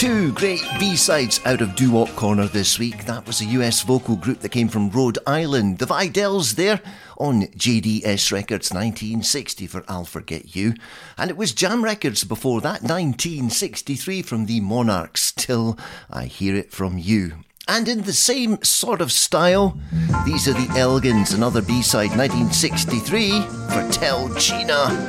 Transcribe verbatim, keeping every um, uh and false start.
Two great B-sides out of Doo-Wop Corner this week. That was a U S vocal group that came from Rhode Island. The Vidells there on J D S Records nineteen sixty for I'll Forget You. And it was Jam Records before that, nineteen sixty-three from the Monarchs, Till I Hear It From You. And in the same sort of style, these are the Elgins, another B-side, nineteen sixty-three for Tell Gina.